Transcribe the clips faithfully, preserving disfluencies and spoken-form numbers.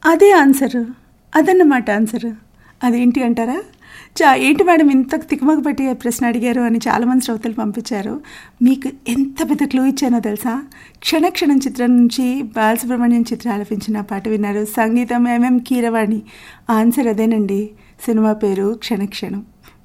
అదే ఆన్సర్, అదన్నమాట ఆన్సర్. అదేంటి అంటారా? చా ఏంటి మేడం ఇంత తికమక పట్టి ప్రశ్న అడిగారు అని చాలామంది శ్రోతలు పంపించారు. మీకు ఎంత పెద్ద క్లూ ఇచ్చానో తెలుసా? క్షణక్షణం చిత్రం నుంచి బాలసుబ్రహ్మణ్యం చిత్ర ఆలపించిన పాట విన్నారు. సంగీతం ఎంఎం కీరవాణి. ఆన్సర్ అదేనండి, సినిమా పేరు క్షణక్షణం.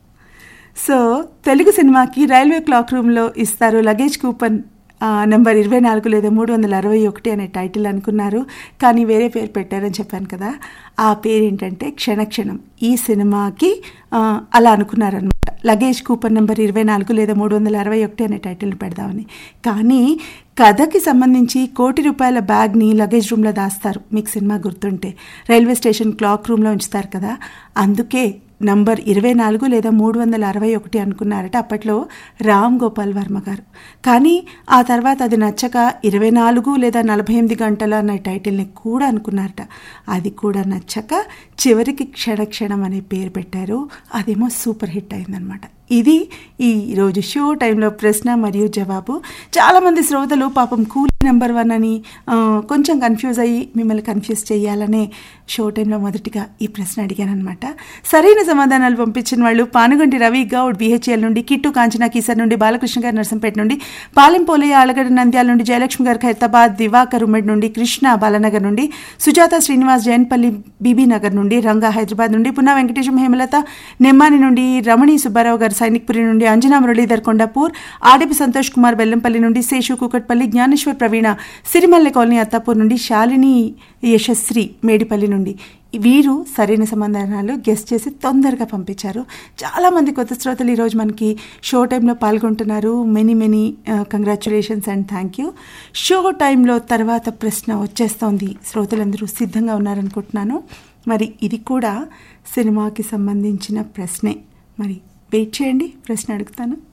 సో తెలుగు సినిమాకి రైల్వే క్లాక్ రూమ్లో ఇస్తారు లగేజ్ కూపన్ నెంబర్ ఇరవై నాలుగు లేదా మూడు వందల అరవై ఒకటి అనే టైటిల్ అనుకున్నారు, కానీ వేరే పేరు పెట్టారని చెప్పాను కదా. ఆ పేరు ఏంటంటే క్షణక్షణం. ఈ సినిమాకి అలా అనుకున్నారనమాట, లగేజ్ కూపన్ నెంబర్ ఇరవై నాలుగు లేదా మూడు వందల అరవై ఒకటి అనే టైటిల్ని పెడదామని. కానీ కథకి సంబంధించి కోటి రూపాయల బ్యాగ్ని లగేజ్ రూమ్లో దాస్తారు, మీకు సినిమా గుర్తుంటే. రైల్వే స్టేషన్ క్లాక్ రూమ్లో ఉంచుతారు కదా, అందుకే నంబర్ ఇరవై నాలుగు లేదా మూడు వందల అరవై ఒకటి అనుకున్నారట అప్పట్లో రామ్ గోపాల్ వర్మ గారు. కానీ ఆ తర్వాత అది నచ్చక ఇరవై నాలుగు లేదా నలభై ఎనిమిది గంటల అనే టైటిల్ని కూడా అనుకున్నారట. అది కూడా నచ్చక చివరికి క్షణక్షణం అనే పేరు పెట్టారు. అదేమో సూపర్ హిట్ అయిందనమాట. ఇది ఈరోజు షో టైంలో ప్రశ్న మరియు జవాబు. చాలామంది శ్రోతలు పాపం కూలీ నెంబర్ వన్ అని కొంచెం కన్ఫ్యూజ్ అయ్యి మిమ్మల్ని కన్ఫ్యూజ్ చేయాలనే షో టైంలో మొదటిగా ఈ ప్రశ్న అడిగాను అనమాట. సరైన సమాధానాలు పంపించిన వాళ్ళు పానుగంటి రవి గౌడ్ బిహెచ్ఎల్ నుండి, కిట్టు కాంచనా కీసర్ నుండి, బాలకృష్ణ గారు నర్సంపేట నుండి, పాలెంపోలే ఆలగడ్డ నంద్యాల నుండి, జయలక్ష్మి గారు ఖైరతాబాద్, దివాకర్ ఉమ్మడి నుండి, కృష్ణ బాలనగర్ నుండి, సుజాత శ్రీనివాస్ జైన్పల్లి బీబీనగర్ నుండి, రంగా హైదరాబాద్ నుండి, పున్నా వెంకటేశం హేమలత నెమ్మాని నుండి, రమణి సుబ్బారావు గారు సైనిక్పురి నుండి, అంజనా మురళీధర్ కొండాపూర్, ఆడిపి సంతోష్ కుమార్ బెల్లంపల్లి నుండి, శేషు కూకట్పల్లి, జ్ఞానేశ్వర్ ప్రవీణ సిరిమల్లె కాలనీ అత్తాపూర్ నుండి, శాలిని యశస్శ్రీ మేడిపల్లి నుండి. వీరు సరైన సమాధానాలు గెస్ట్ చేసి తొందరగా పంపించారు. చాలామంది కొత్త శ్రోతలు ఈరోజు మనకి షో టైంలో పాల్గొంటున్నారు. Many many congratulations and thank you. Show టైంలో తర్వాత ప్రశ్న వచ్చేస్తోంది, శ్రోతలందరూ సిద్ధంగా ఉన్నారనుకుంటున్నాను. మరి ఇది కూడా సినిమాకి సంబంధించిన ప్రశ్నే, మరి వెయిట్ చేయండి, ప్రశ్న అడుగుతాను.